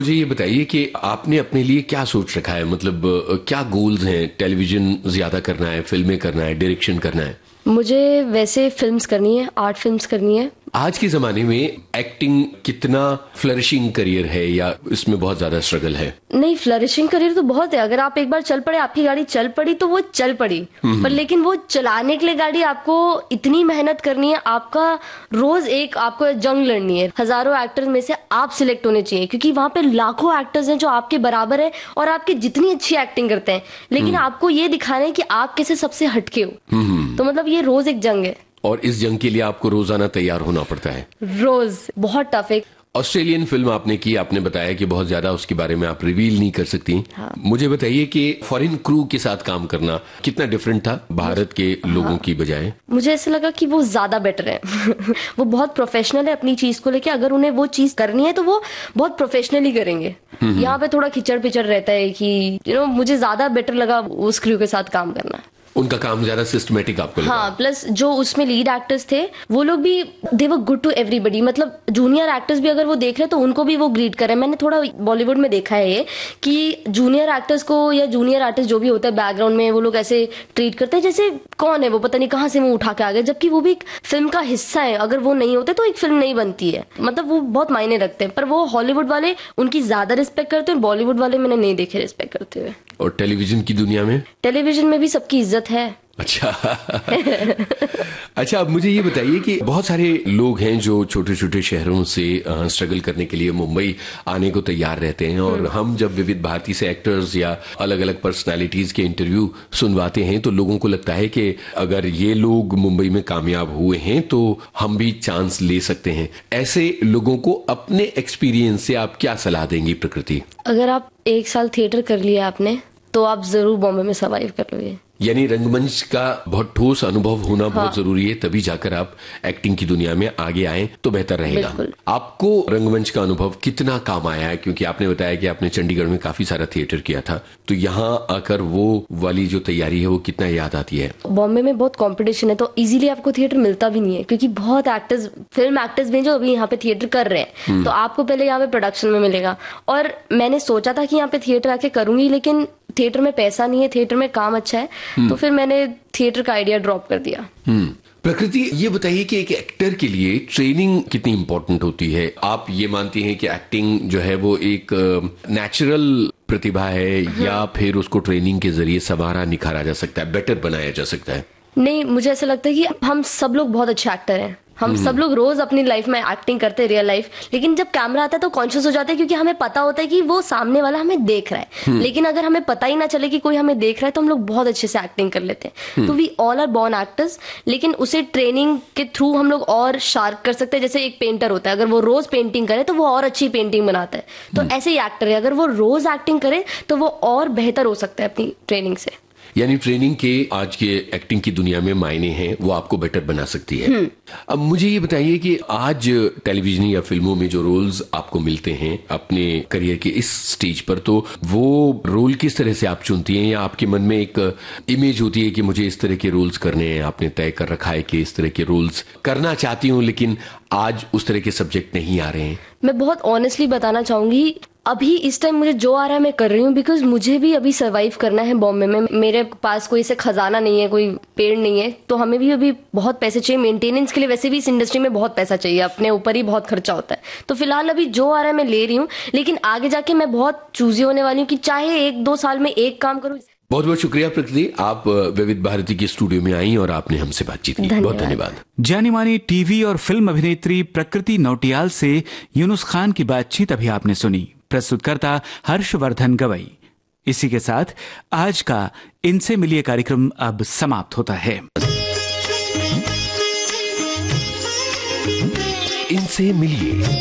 मुझे ये बताइए कि आपने अपने लिए क्या सोच रखा है, मतलब क्या गोल्स हैं? टेलीविजन ज्यादा करना है, फिल्में करना है, डायरेक्शन करना है? मुझे वैसे फिल्म्स करनी है, आर्ट फिल्म्स करनी है। आज के जमाने में एक्टिंग कितना फ्लरिशिंग करियर है या इसमें बहुत ज्यादा स्ट्रगल है? नहीं, फ्लरिशिंग करियर तो बहुत है। अगर आप एक बार चल पड़े, आपकी गाड़ी चल पड़ी तो वो चल पड़ी, पर लेकिन वो चलाने के लिए गाड़ी आपको इतनी मेहनत करनी है। आपका रोज एक आपको जंग लड़नी है। हजारों एक्टर्स में से आप सिलेक्ट होने चाहिए, क्योंकि वहां पे लाखों एक्टर्स हैं जो आपके बराबर है और आपकी जितनी अच्छी एक्टिंग करते हैं, लेकिन आपको ये दिखाना है कि आप कैसे सबसे हटके हो। तो मतलब ये रोज एक जंग है, और इस जंग के लिए आपको रोजाना तैयार होना पड़ता है। रोज बहुत टफ है। ऑस्ट्रेलियन फिल्म आपने की, आपने बताया कि बहुत ज्यादा उसके बारे में आप रिवील नहीं कर सकती। हाँ। मुझे बताइए कि फॉरेन क्रू के साथ काम करना कितना डिफरेंट था भारत के लोगों की बजाय? मुझे ऐसा लगा कि वो ज्यादा बेटर है। वो बहुत प्रोफेशनल है अपनी चीज को लेके। अगर उन्हें वो चीज करनी है तो वो बहुत प्रोफेशनली करेंगे। यहाँ पे थोड़ा खिचड़ पिचड़ रहता है कि मुझे ज्यादा बेटर लगा उस क्रू के साथ काम करना। उनका काम ज्यादा सिस्टमेटिक आपको लगा? हाँ, प्लस जो उसमें लीड एक्टर्स थे वो लोग भी दे वर गुड टू एवरीबडी। मतलब जूनियर एक्टर्स भी अगर वो देख रहे तो उनको भी वो ग्रीट करें। मैंने थोड़ा बॉलीवुड में देखा है ये कि जूनियर एक्टर्स को या जूनियर आर्टिस्ट जो भी होता है बैकग्राउंड में, वो लोग ऐसे ट्रीट करते हैं जैसे कौन है वो, पता नहीं कहाँ से वो उठा के आ गए, जबकि वो भी एक फिल्म का हिस्सा है। अगर वो नहीं होते तो एक फिल्म नहीं बनती है। मतलब वो बहुत मायने रखते हैं। पर वो हॉलीवुड वाले उनकी ज्यादा रिस्पेक्ट करते हैं, बॉलीवुड वाले मैंने नहीं देखे रिस्पेक्ट करते हुए। और टेलीविजन की दुनिया में? टेलीविजन में भी सबकी इज्जत है। अच्छा। अच्छा, अब मुझे ये बताइए कि बहुत सारे लोग हैं जो छोटे छोटे शहरों से स्ट्रगल करने के लिए मुंबई आने को तैयार रहते हैं, और हम जब विविध भारती से एक्टर्स या अलग अलग पर्सनालिटीज के इंटरव्यू सुनवाते हैं तो लोगों को लगता है कि अगर ये लोग मुंबई में कामयाब हुए हैं तो हम भी चांस ले सकते हैं। ऐसे लोगों को अपने एक्सपीरियंस से आप क्या सलाह देंगी प्रकृति? अगर आप 1 साल थिएटर कर लिया आपने तो आप जरूर बॉम्बे में सर्वाइव कर लोगे। यानी रंगमंच का बहुत ठोस अनुभव होना बहुत जरूरी है, तभी जाकर आप एक्टिंग की दुनिया में आगे आए तो बेहतर रहेगा। आपको रंगमंच का अनुभव कितना काम आया है? क्योंकि आपने बताया कि आपने चंडीगढ़ में काफी सारा थिएटर किया था, तो यहाँ आकर वो वाली जो तैयारी है वो कितना याद आती है? बॉम्बे में बहुत कंपटीशन है तो इजीली आपको थिएटर मिलता भी नहीं है, क्योंकि बहुत एक्टर्स, फिल्म एक्टर्स भी जो अभी यहाँ पे थिएटर कर रहे हैं, तो आपको पहले यहाँ पे प्रोडक्शन में मिलेगा। और मैंने सोचा था कि यहाँ पे थिएटर आके करूंगी, लेकिन थिएटर में पैसा नहीं है, थिएटर में काम अच्छा है, तो फिर मैंने थिएटर का आइडिया ड्रॉप कर दिया। प्रकृति, ये बताइए कि एक एक्टर के लिए ट्रेनिंग कितनी इंपॉर्टेंट होती है? आप ये मानती हैं कि एक्टिंग जो है वो एक नेचुरल प्रतिभा है, या फिर उसको ट्रेनिंग के जरिए संवारा निखारा जा सकता है, बेटर बनाया जा सकता है? नहीं, मुझे ऐसा लगता है कि हम सब लोग बहुत अच्छे एक्टर हैं। हम सब लोग रोज अपनी लाइफ में एक्टिंग करते हैं, रियल लाइफ, लेकिन जब कैमरा आता है तो कॉन्शियस हो जाते हैं, क्योंकि हमें पता होता है कि वो सामने वाला हमें देख रहा है। लेकिन अगर हमें पता ही ना चले कि कोई हमें देख रहा है तो हम लोग बहुत अच्छे से एक्टिंग कर लेते हैं। तो we all are born actors, लेकिन उसे ट्रेनिंग के थ्रू हम लोग और शार्प कर सकते हैं। जैसे एक पेंटर होता है, अगर वो रोज पेंटिंग करे तो वो और अच्छी पेंटिंग बनाता है। तो ऐसे ही एक्टर है, अगर वो रोज एक्टिंग करे तो वो और बेहतर हो सकता है अपनी ट्रेनिंग से। यानी ट्रेनिंग के आज के एक्टिंग की दुनिया में मायने हैं, वो आपको बेटर बना सकती है। अब मुझे ये बताइए कि आज टेलीविजन या फिल्मों में जो रोल्स आपको मिलते हैं अपने करियर के इस स्टेज पर, तो वो रोल किस तरह से आप चुनती हैं, या आपके मन में एक इमेज होती है कि मुझे इस तरह के रोल्स करने हैं, आपने तय कर रखा है कि इस तरह के रोल्स करना चाहती हूँ लेकिन आज उस तरह के सब्जेक्ट नहीं आ रहे हैं? मैं बहुत ऑनेस्टली बताना चाहूंगी, अभी इस टाइम मुझे जो आ रहा है मैं कर रही हूँ, बिकॉज मुझे भी अभी सरवाइव करना है बॉम्बे में। मेरे पास कोई से खजाना नहीं है, कोई पेड़ नहीं है, तो हमें भी अभी बहुत पैसे चाहिए मेंटेनेंस के लिए। वैसे भी इस इंडस्ट्री में बहुत पैसा चाहिए, अपने ऊपर ही बहुत खर्चा होता है। तो फिलहाल अभी जो आ रहा है मैं ले रही हूँ, लेकिन आगे जाके मैं बहुत चूजी होने वाली हूँ कि चाहे 1-2 साल में एक काम करूँ। बहुत बहुत शुक्रिया प्रकृति, आप विविध भारती के स्टूडियो में आई और आपने हमसे बातचीत की। बहुत धन्यवाद। जानी मानी टीवी और फिल्म अभिनेत्री प्रकृति नौटियाल से यूनुस खान की बातचीत अभी आपने सुनी। प्रस्तुतकर्ता हर्षवर्धन गवई। इसी के साथ आज का इनसे मिलिए कार्यक्रम अब समाप्त होता है। इनसे मिलिए।